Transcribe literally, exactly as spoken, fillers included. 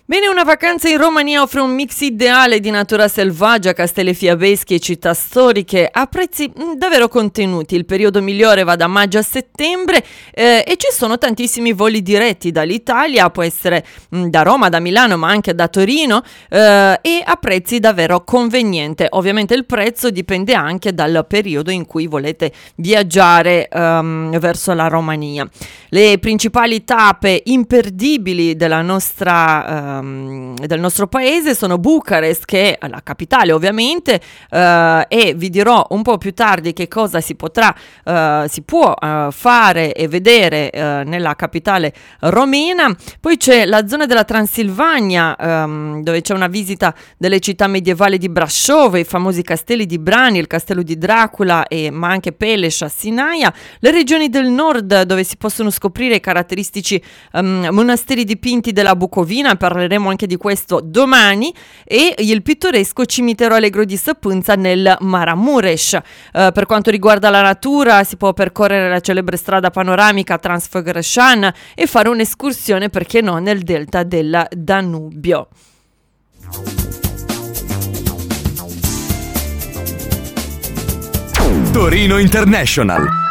Bene, una vacanza in Romania offre un mix ideale di natura selvaggia, castelli fiabeschi e città storiche a prezzi mh, davvero contenuti. Il periodo migliore va da maggio a settembre eh, e ci sono tantissimi voli diretti dall'Italia, può essere mh, da Roma, da Milano, ma anche da Torino eh, e a prezzi davvero convenienti. Ovviamente il prezzo dipende anche dal periodo in cui volete viaggiare um, verso la Romania. Le principali tappe imperdibili della nostra uh, del nostro paese sono Bucarest, che è la capitale ovviamente, uh, e vi dirò un po' più tardi che cosa si potrà uh, si può uh, fare e vedere uh, nella capitale romena. Poi c'è la zona della Transilvania, um, dove c'è una visita delle città medievali di Brașov, i famosi castelli di Brani, il castello di Dracula, e, ma anche Peleș a Sinaia. Le regioni del nord, dove si possono scoprire i caratteristici um, monasteri dipinti della Bucovina, parleremo anche di questo domani, e il pittoresco cimitero allegro di Săpânța nel Maramureș. Uh, per quanto riguarda la natura, si può percorrere la celebre strada panoramica Transfăgărășan e fare un'escursione, perché no, nel delta del Danubio. Torino International.